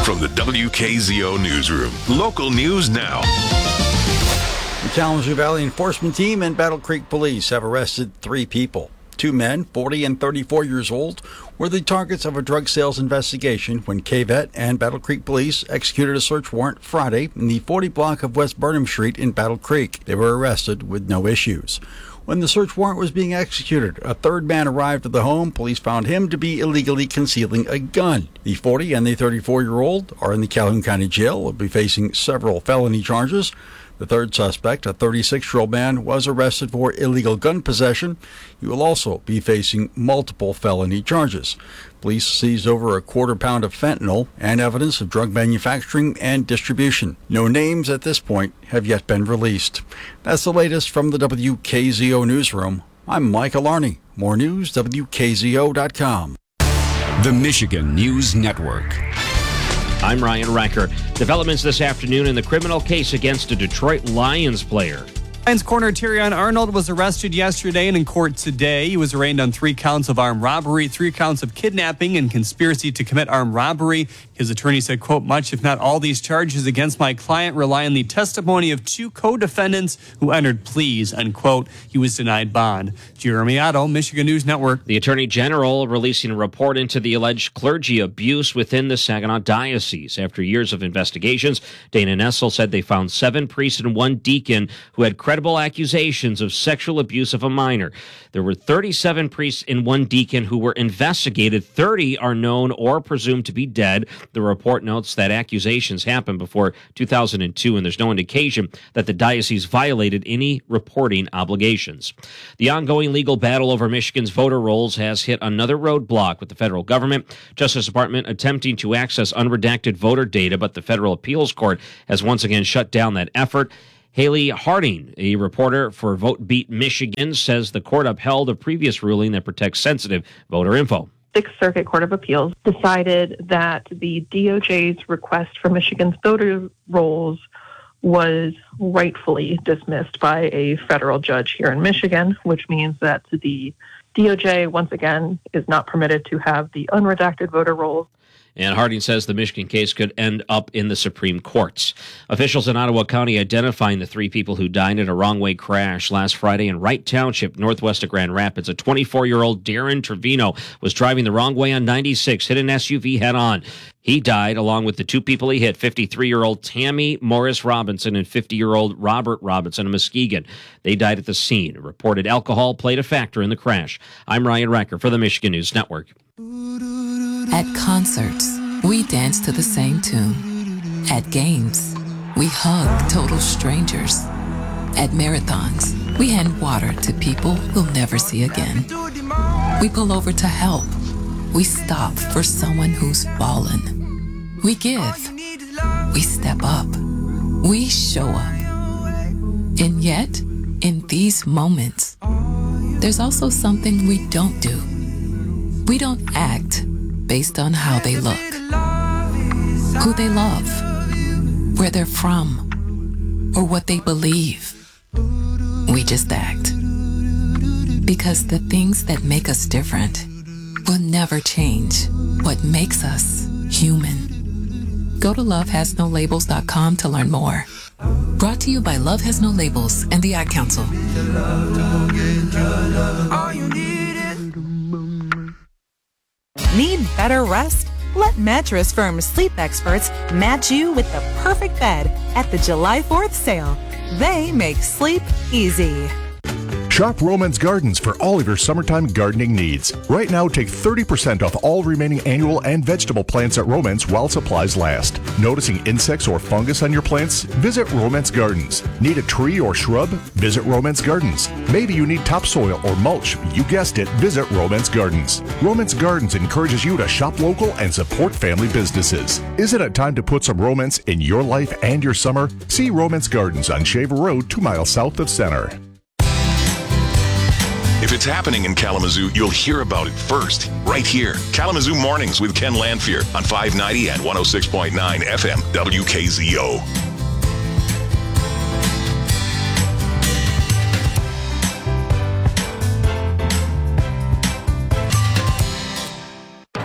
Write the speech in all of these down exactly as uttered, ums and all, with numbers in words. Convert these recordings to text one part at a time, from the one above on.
from the W K Z O Newsroom. Local news now. The Kalamazoo Valley Enforcement Team and Battle Creek Police have arrested three people. Two men, forty and thirty-four years old, were the targets of a drug sales investigation when K V E T and Battle Creek Police executed a search warrant Friday in the forty block of West Burnham Street in Battle Creek. They were arrested with no issues. When the search warrant was being executed, a third man arrived at the home. Police found him to be illegally concealing a gun. The forty and the thirty-four-year-old are in the Calhoun County Jail, will be facing several felony charges. The third suspect, a thirty-six-year-old man, was arrested for illegal gun possession. He will also be facing multiple felony charges. Police seized over a quarter pound of fentanyl and evidence of drug manufacturing and distribution. No names at this point have yet been released. That's the latest from the W K Z O Newsroom. I'm Mike Alarney. More news, W K Z O dot com. The Michigan News Network. I'm Ryan Riker. Developments this afternoon in the criminal case against a Detroit Lions player. Lions corner Terrion Arnold was arrested yesterday and in court today. He was arraigned on three counts of armed robbery, three counts of kidnapping, and conspiracy to commit armed robbery. His attorney said, quote, much if not all these charges against my client rely on the testimony of two co-defendants who entered pleas, unquote. He was denied bond. Jeremy Otto, Michigan News Network. The Attorney General releasing a report into the alleged clergy abuse within the Saginaw Diocese. After years of investigations, Dana Nessel said they found seven priests and one deacon who had credible accusations of sexual abuse of a minor. There were thirty-seven priests and one deacon who were investigated. thirty are known or presumed to be dead. The report notes that accusations happened before two thousand two, and there's no indication that the diocese violated any reporting obligations. The ongoing legal battle over Michigan's voter rolls has hit another roadblock with the federal government. Justice Department attempting to access unredacted voter data, but the federal appeals court has once again shut down that effort. Haley Harding, a reporter for VoteBeat Michigan, says the court upheld a previous ruling that protects sensitive voter info. Sixth Circuit Court of Appeals decided that the D O J's request for Michigan's voter rolls was rightfully dismissed by a federal judge here in Michigan, which means that the D O J, once again, is not permitted to have the unredacted voter rolls. And Harding says the Michigan case could end up in the Supreme Courts. Officials in Ottawa County identifying the three people who died in a wrong-way crash last Friday in Wright Township, northwest of Grand Rapids. A twenty-four-year-old Darren Trevino was driving the wrong way on ninety-six, hit an S U V head-on. He died along with the two people he hit, fifty-three-year-old Tammy Morris Robinson and fifty-year-old Robert Robinson of Muskegon. They died at the scene. Reported alcohol played a factor in the crash. I'm Ryan Riker for the Michigan News Network. At concerts, we dance to the same tune. At games, we hug total strangers. At marathons, we hand water to people we'll never see again. We pull over to help. We stop for someone who's fallen. We give. We step up. We show up. And yet, in these moments, there's also something we don't do. We don't act based on how they look, who they love, where they're from, or what they believe. We just act. Because the things that make us different will never change what makes us human. Go to love has no labels dot com to learn more. Brought to you by Love Has No Labels and the Ad Council. Need better rest? Let Mattress Firm's sleep experts match you with the perfect bed at the July fourth sale. They make sleep easy. Shop Romans Gardens for all of your summertime gardening needs. Right now, take thirty percent off all remaining annual and vegetable plants at Romans while supplies last. Noticing insects or fungus on your plants? Visit Romans Gardens. Need a tree or shrub? Visit Romans Gardens. Maybe you need topsoil or mulch. You guessed it, visit Romans Gardens. Romans Gardens encourages you to shop local and support family businesses. Isn't it time to put some romance in your life and your summer? See Romans Gardens on Shaver Road, two miles south of Center. If it's happening in Kalamazoo, you'll hear about it first, right here. Kalamazoo Mornings with Ken Lanfear on five ninety and one oh six point nine F M W K Z O.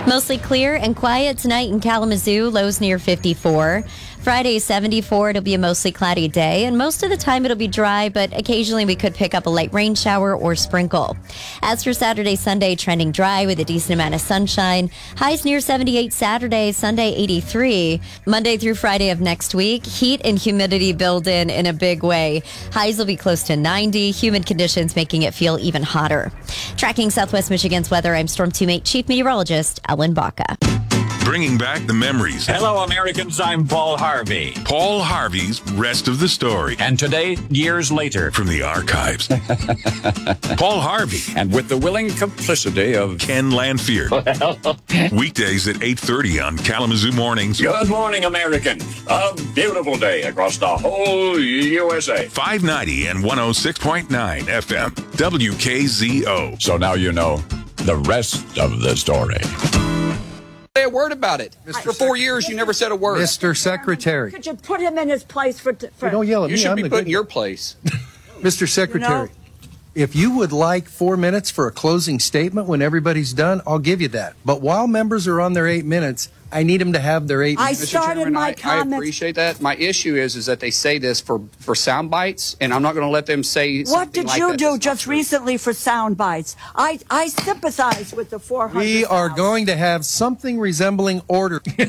Mostly clear and quiet tonight in Kalamazoo, lows near fifty-four. Friday, seventy-four. It'll be a mostly cloudy day, and most of the time it'll be dry, but occasionally we could pick up a light rain shower or sprinkle. As for Saturday, Sunday, trending dry with a decent amount of sunshine. Highs near seventy-eight Saturday, Sunday eighty-three. Monday through Friday of next week, heat and humidity build in in a big way. Highs will be close to ninety, humid conditions making it feel even hotter. Tracking Southwest Michigan's weather, I'm Storm two mate Chief Meteorologist Ellen Baca. Bringing back the memories. Hello, Americans. I'm Paul Harvey. Paul Harvey's Rest of the Story. And today, years later. From the archives. Paul Harvey. And with the willing complicity of Ken Lanfear. Weekdays at eight thirty on Kalamazoo Mornings. Good morning, Americans. A beautiful day across the whole U S A. five ninety and one oh six point nine F M. W K Z O. So now you know the rest of the story. Say a word about it. For four years, you never said a word. Mister Secretary. Could you put him in his place for... for you don't yell at you me. should I'm be the put in good your place. Mister Secretary, You know? if you would like four minutes for a closing statement when everybody's done, I'll give you that. But while members are on their eight minutes, I need them to have their eight I minutes. started Chairman, my I, comments. I appreciate that. My issue is is that they say this for, for sound bites, and I'm not going to let them say What something did like you that. do That's just not true. recently for sound bites? I, I sympathize with the four hundred. We are going to have something resembling order. All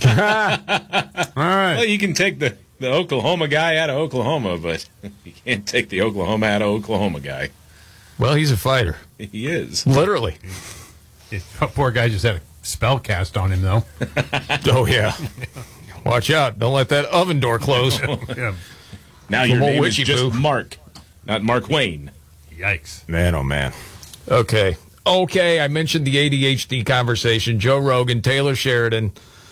right. Well, you can take the, the Oklahoma guy out of Oklahoma, but you can't take the Oklahoma out of Oklahoma guy. Well, he's a fighter. He is. Literally. Poor guy just had a spell cast on him, though. Oh, yeah. Watch out. Don't let that oven door close. Yeah. Now your name is just Mark, not Mark Wayne. Yikes. Man, oh, man. Okay. Okay, I mentioned the A D H D conversation. Joe Rogan, Taylor Sheridan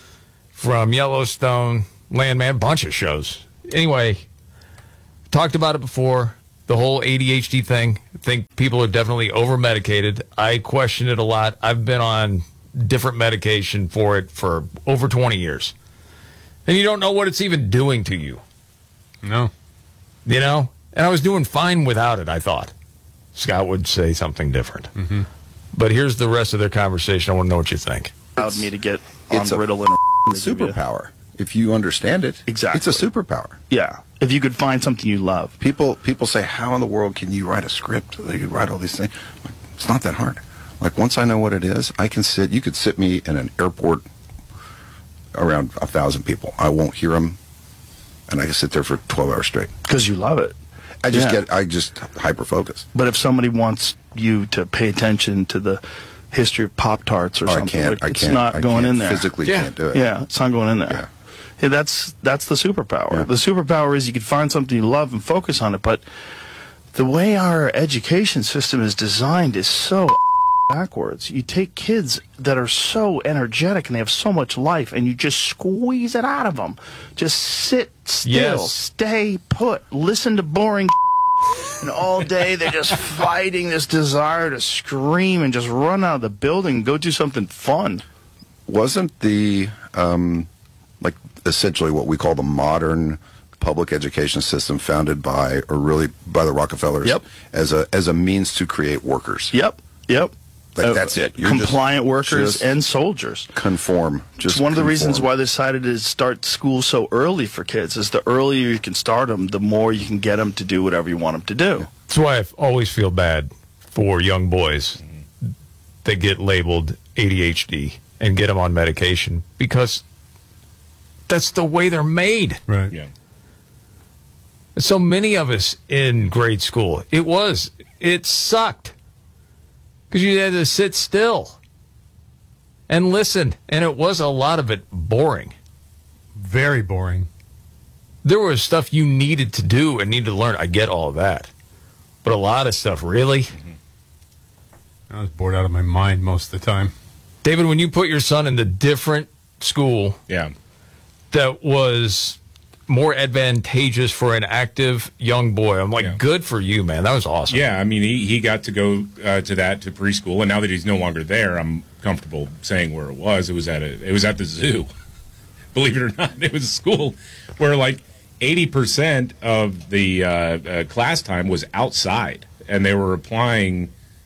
from Yellowstone, Landman, bunch of shows. Anyway, talked about it before. The whole A D H D thing. I think people are definitely over-medicated. I question it a lot. I've been on different medication for it for over twenty years. And you don't know what it's even doing to you. No. You know? And I was doing fine without it, I thought. Scott would say something different. Mm-hmm. But here's the rest of their conversation. I want to know what you think. Allowed me to get on It's a Ritalin or superpower. If you understand it, exactly, it's a superpower. Yeah. If you could find something you love. People people say, how in the world can you write a script? They could write all these things. Like, it's not that hard. Like, once I know what it is, I can sit, you could sit me in an airport around a thousand people. I won't hear them, and I can sit there for twelve hours straight. Because you love it. I just Yeah. get, I just hyper-focus. But if somebody wants you to pay attention to the history of Pop-Tarts or Oh, I something, can't- like, I it's can't- not I going can't in there. physically yeah. can't do it. Yeah, it's not going in there. Yeah. Yeah, that's that's the superpower. The superpower is you can find something you love and focus on it, but the way our education system is designed is so backwards. You take kids that are so energetic and they have so much life, and you just squeeze it out of them. Just sit still, Yes. stay put, listen to boring and all day they're just fighting this desire to scream and just run out of the building and go do something fun. Wasn't the, um, like, essentially what we call the modern public education system founded by, or really by the Rockefellers, Yep. as a as a means to create workers? Yep, yep. Like, Uh, that's it. You're compliant just- workers just and soldiers. Conform. Just It's one of the conform. reasons why they decided to start school so early for kids. Is the earlier you can start them, the more you can get them to do whatever you want them to do. That's why I always feel bad for young boys that get labeled A D H D and get them on medication, because that's the way they're made. Right. Yeah. So many of us in grade school, it was, it sucked. Because you had to sit still and listen. And it was a lot of it boring. Very boring. There was stuff you needed to do and needed to learn. I get all of that. But a lot of stuff, really? I was bored out of my mind most of the time. David, when you put your son in the different school Yeah. that was more advantageous for an active young boy, I'm like, Yeah. good for you, man. That was awesome. Yeah, I mean, he, he got to go uh, to that, to preschool, and now that he's no longer there, I'm comfortable saying where it was. It was at a, it was at the zoo. Believe it or not, it was a school where like eighty percent of the uh, uh, class time was outside, and they were applying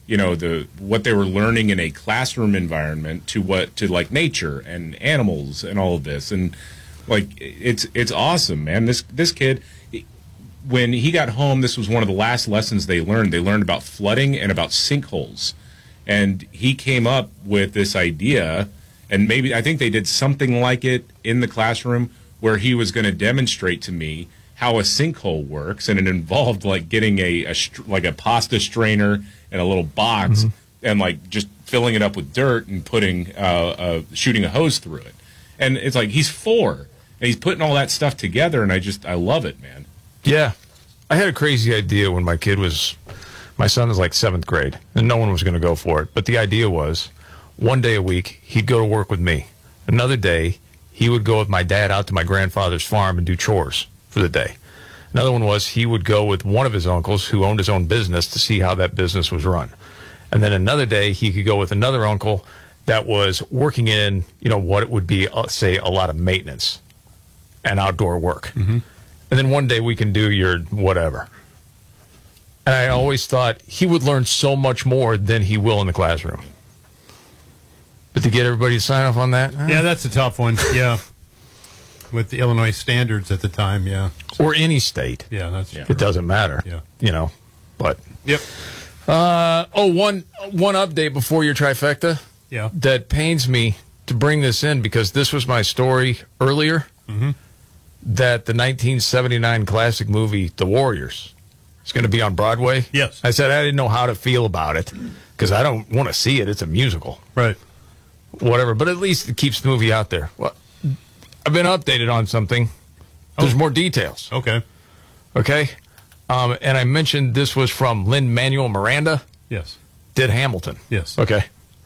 you know, the what they were learning in a classroom environment to what to like nature and animals and all of this, and like it's it's awesome, man. This this kid, when he got home, this was one of the last lessons they learned. They learned about flooding and about sinkholes, and he came up with this idea, and maybe I think they did something like it in the classroom where he was going to demonstrate to me how a sinkhole works, and it involved like getting a, a like a pasta strainer and a little box, mm-hmm. and like just filling it up with dirt and putting uh, uh, shooting a hose through it. And it's like he's four and he's putting all that stuff together, and I just I love it, man. Yeah, I had a crazy idea when my kid was my son was like seventh grade, and no one was going to go for it. But the idea was one day a week he'd go to work with me. Another day he would go with my dad out to my grandfather's farm and do chores for the day. Another one was he would go with one of his uncles who owned his own business to see how that business was run. And then another day he could go with another uncle that was working in, you know, what it would be, uh, say, a lot of maintenance and outdoor work. Mm-hmm. And then one day we can do your whatever. And I always thought he would learn so much more than he will in the classroom. But to get everybody to sign off on that? Eh. Yeah, that's a tough one. Yeah. With the Illinois standards at the time, yeah. Or any state. Yeah, that's true. It doesn't matter. Yeah. You know, but. Yep. Uh, oh, one, one update before your trifecta. Yeah. That pains me to bring this in because this was my story earlier. Mm-hmm. That the nineteen seventy-nine classic movie, The Warriors, is going to be on Broadway. Yes. I said I didn't know how to feel about it because I don't want to see it. It's a musical. Right. Whatever. But at least it keeps the movie out there. Well, I've been updated on something. There's oh. more details. Okay. Okay. Um, and I mentioned this was from Lin-Manuel Miranda. Yes. Did Hamilton. Yes. Okay.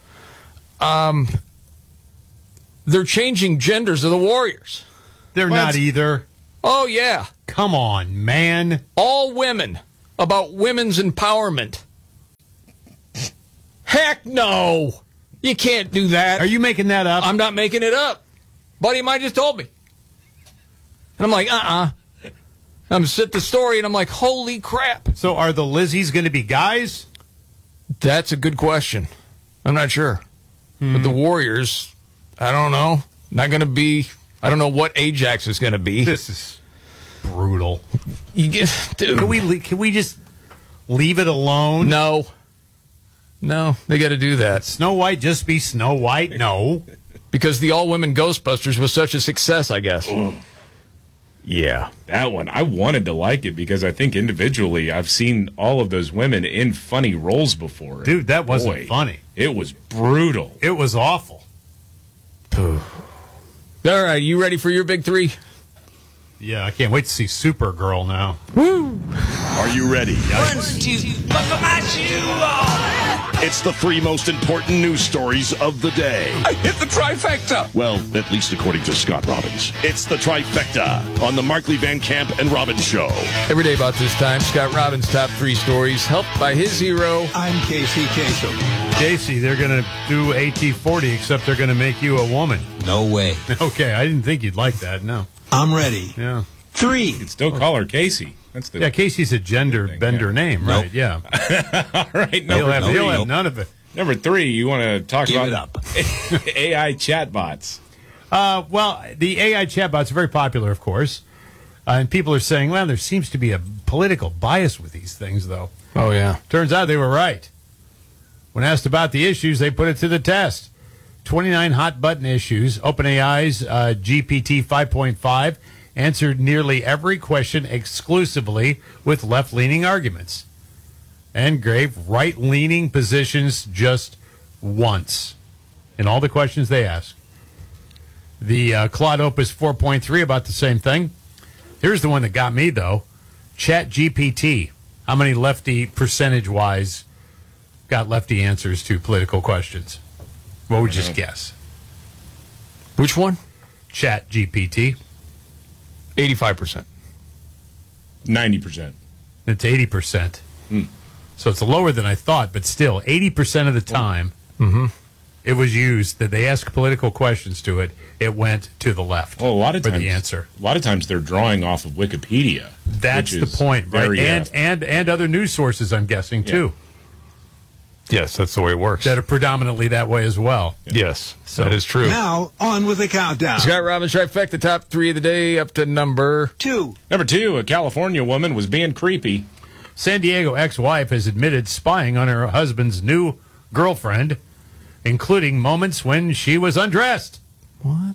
Um, they're changing genders of the Warriors. They're what? Not either. Oh, yeah. Come on, man. All women. About women's empowerment. Heck no. You can't do that. Are you making that up? I'm not making it up. Buddy of mine just told me. And I'm like, uh-uh. I'm sit the story, and I'm like, holy crap. So are the Lizzies going to be guys? That's a good question. I'm not sure. Hmm. But the Warriors, I don't know. Not going to be, I don't know what Ajax is going to be. This is brutal. You get, dude. Can we, can we just leave it alone? No. No, they got to do that. Snow White just be Snow White? No. Because the all-women Ghostbusters was such a success, I guess. Oh. Yeah. That one, I wanted to like it because I think individually I've seen all of those women in funny roles before. Dude, that wasn't Boy, funny. It was brutal. It was awful. All right, you ready for your big three? Yeah, I can't wait to see Supergirl now. Woo! Are you ready? One, two, buckle my shoe on. It's the three most important news stories of the day. I hit the trifecta. Well, at least according to Scott Robbins. It's the trifecta on the Markley Van Camp and Robbins Show. Every day about this time, Scott Robbins' top three stories, helped by his hero. I'm Casey Kasem. Casey, they're going to do A T forty, except they're going to make you a woman. No way. Okay, I didn't think you'd like that, no. I'm ready. Yeah. Three. You can still call her Casey. That's the yeah, Casey's a gender thing, bender yeah. name, right? Nope. Yeah. All right, number he'll have, three. He'll have none of it. Number three, you want to talk Give about it up. A I chatbots. Uh, well, the A I chatbots are very popular, of course. Uh, and people are saying, well, there seems to be a political bias with these things, though. Oh, yeah. Turns out they were right. When asked about the issues, they put it to the test. twenty-nine hot button issues. OpenAI's uh, G P T five point five answered nearly every question exclusively with left-leaning arguments and gave right-leaning positions just once in all the questions they asked. The uh, Claude Opus four point three, about the same thing. Here's the one that got me, though. ChatGPT. How many lefty, percentage-wise, got lefty answers to political questions? What would you just guess? Which one? ChatGPT. eighty-five percent. ninety percent. It's eighty percent. Mm. So it's lower than I thought, but still, eighty percent of the time mm-hmm. it was used, that they asked political questions to it, it went to the left. Well, a lot of for times, the answer. A lot of times they're drawing off of Wikipedia. That's the point, right? Very, and, uh, and, and other news sources, I'm guessing, yeah. too. Yes, that's the way it works. that are predominantly that way as well. Yes, So- that is true. Now, on with the countdown. Scott Robbins trifecta, top three of the day, up to number Two. Number two, a California woman was being creepy. San Diego ex-wife has admitted spying on her husband's new girlfriend, including moments when she was undressed. What?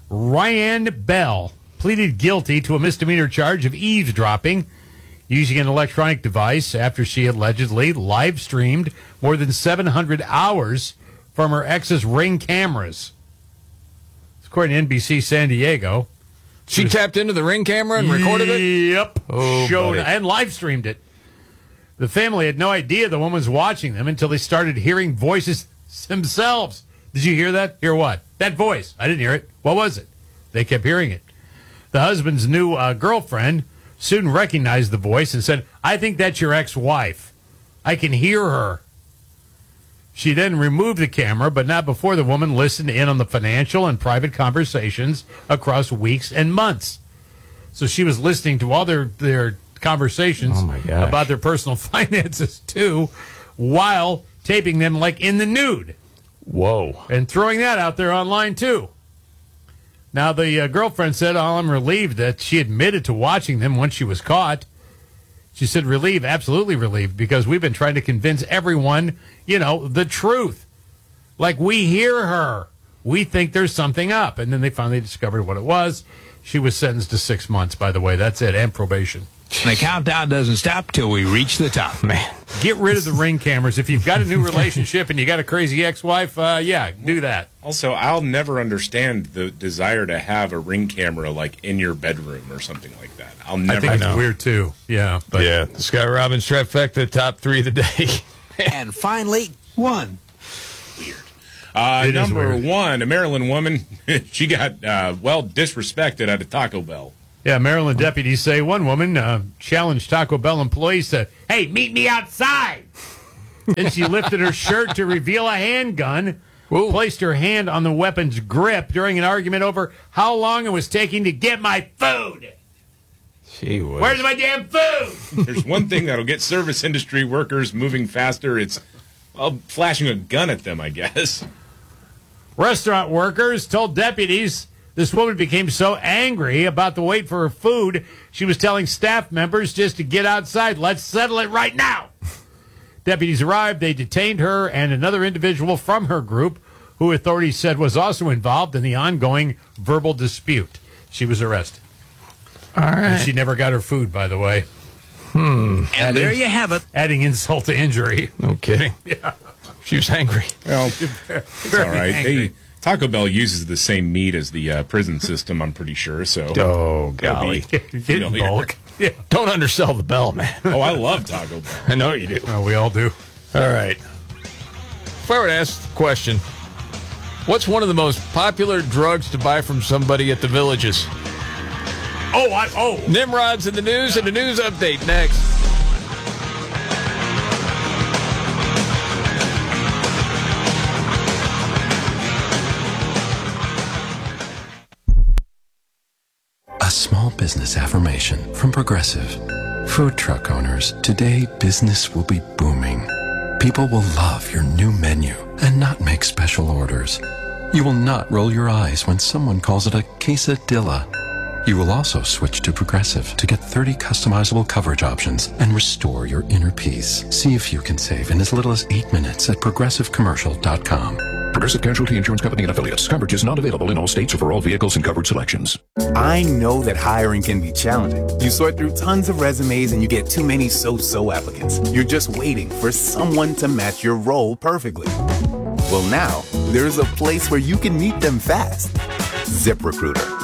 Ryan Bell pleaded guilty to a misdemeanor charge of eavesdropping using an electronic device after she allegedly live-streamed more than seven hundred hours from her ex's Ring cameras. According to N B C San Diego. She tapped into the Ring camera and recorded it? Yep. Oh, Showed buddy. and live-streamed it. The family had no idea the woman was watching them until they started hearing voices themselves. Did you hear that? Hear what? That voice. I didn't hear it. What was it? They kept hearing it. The husband's new uh, girlfriend soon recognized the voice and said, I think that's your ex-wife. I can hear her. She then removed the camera, but not before the woman listened in on the financial and private conversations across weeks and months. So she was listening to all their, their conversations Oh, my gosh. about their personal finances, too, while taping them like in the nude. Whoa. And throwing that out there online, too. Now, the uh, girlfriend said, oh, I'm relieved that she admitted to watching them once she was caught. She said, relieved, absolutely relieved, because we've been trying to convince everyone, you know, the truth. Like, we hear her. We think there's something up. And then they finally discovered what it was. She was sentenced to six months, by the way. That's it, and probation. The countdown doesn't stop till we reach the top. Man. Get rid of the Ring cameras. If you've got a new relationship and you got a crazy ex-wife, uh, yeah, do that. Also, I'll never understand the desire to have a Ring camera like in your bedroom or something like that. I'll never. I think it's know. weird, too. Yeah. But Yeah, the Scott Robbins trifecta, top three of the day. And finally, one. Uh, It is number weird. one, a Maryland woman. She got uh, well disrespected at a Taco Bell. Yeah, Maryland deputies say one woman uh, challenged Taco Bell employees to, hey, meet me outside. Then she lifted her shirt to reveal a handgun, Ooh. placed her hand on the weapon's grip during an argument over how long it was taking to get my food. Gee whiz. Where's my damn food? There's one thing that'll get service industry workers moving faster. It's well, flashing a gun at them, I guess. Restaurant workers told deputies this woman became so angry about the wait for her food, she was telling staff members just to get outside. Let's settle it right now. Deputies arrived. They detained her and another individual from her group, who authorities said was also involved in the ongoing verbal dispute. She was arrested. All right. And she never got her food, by the way. Hmm. And there you have it. Adding insult to injury. No kidding. Yeah. She was angry. Well, it's all right. They, Taco Bell uses the same meat as the uh, prison system, I'm pretty sure. So, Oh, golly. In bulk. Yeah. Don't undersell the bell, man. oh, I love Taco Bell. I know you do. Well, we all do. All right. If I were to ask the question, what's one of the most popular drugs to buy from somebody at the Villages? Oh, I, oh. Nimrod's in the news and a news update next. A small business affirmation from Progressive. Food truck owners, today business will be booming. People will love your new menu and not make special orders. You will not roll your eyes when someone calls it a quesadilla. You will also switch to Progressive to get thirty customizable coverage options and restore your inner peace. See if you can save in as little as eight minutes at progressive commercial dot com. Progressive Casualty Insurance Company and Affiliates. Coverage is not available in all states or for all vehicles and coverage selections. I know that hiring can be challenging. You sort through tons of resumes and you get too many so-so applicants. You're just waiting for someone to match your role perfectly. Well, now, there's a place where you can meet them fast. ZipRecruiter.